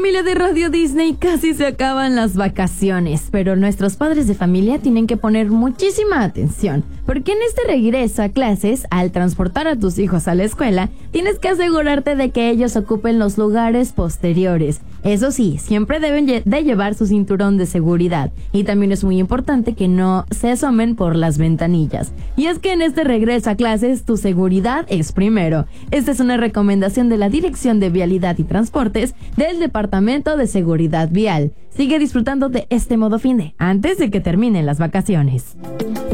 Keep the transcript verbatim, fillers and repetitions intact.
familia de Radio Disney, casi se acaban las vacaciones, pero nuestros padres de familia tienen que poner muchísima atención, porque en este regreso a clases, al transportar a tus hijos a la escuela, tienes que asegurarte de que ellos ocupen los lugares posteriores. Eso sí, siempre deben de llevar su cinturón de seguridad, y también es muy importante que no se asomen por las ventanillas. Y es que en este regreso a clases, tu seguridad es primero. Esta es una recomendación de la Dirección de Vialidad y Transportes del Departamento de Seguridad Vial. Sigue disfrutando de este modo finde antes de que terminen las vacaciones.